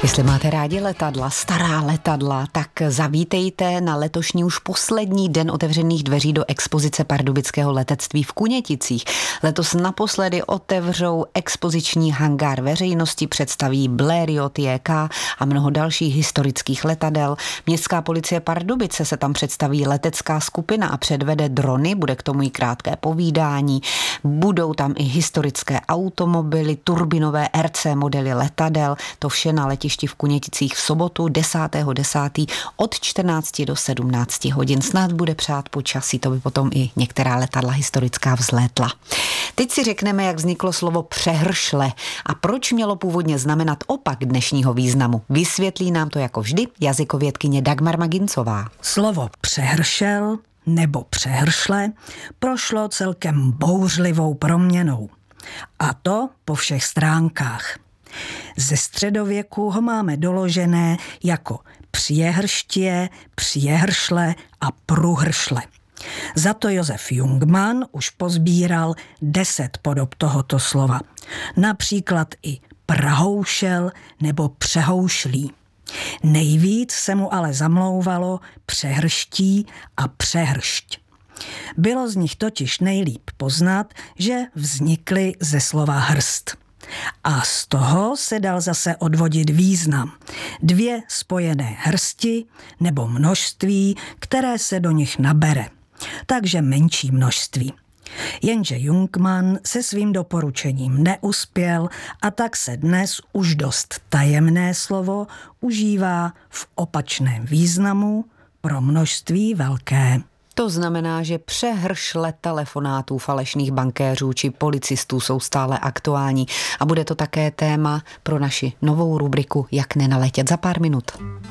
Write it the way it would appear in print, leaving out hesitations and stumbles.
Jestli máte rádi letadla, stará letadla, tak zavítejte na letošní už poslední den otevřených dveří do expozice pardubického letectví v Kuněticích. Letos naposledy otevřou expoziční hangár veřejnosti, představí Blériot JK a mnoho dalších historických letadel. Městská policie Pardubice se tam představí letecká skupina a předvede drony, bude k tomu i krátké povídání. Budou tam i historické automobily, turbinové RC modely letadel, to vše na letišti v Kuněticích v sobotu 10.10. od 14 do 17 hodin. Snad bude přát počasí, to by potom i některá letadla historická vzlétla. Teď si řekneme, jak vzniklo slovo přehršle a proč mělo původně znamenat opak dnešního významu. Vysvětlí nám to jako vždy jazykovědkyně Dagmar Magincová. Slovo přehršel nebo přehršle prošlo celkem bouřlivou proměnou. A to po všech stránkách. Ze středověku ho máme doložené jako přijehrště, přijehršle a průhršle. Za to Josef Jungmann už pozbíral 10 podob tohoto slova. Například i prahoušel nebo přehoušlý. Nejvíc se mu ale zamlouvalo přehrští a přehršť. Bylo z nich totiž nejlíp poznat, že vznikly ze slova hrst. A z toho se dal zase odvodit význam. 2 spojené hrsti nebo množství, které se do nich nabere. Takže menší množství. Jenže Jungmann se svým doporučením neuspěl a tak se dnes už dost tajemné slovo užívá v opačném významu pro množství velké. To znamená, že přehršle telefonátů falešných bankéřů či policistů jsou stále aktuální a bude to také téma pro naši novou rubriku Jak nenaletět za pár minut.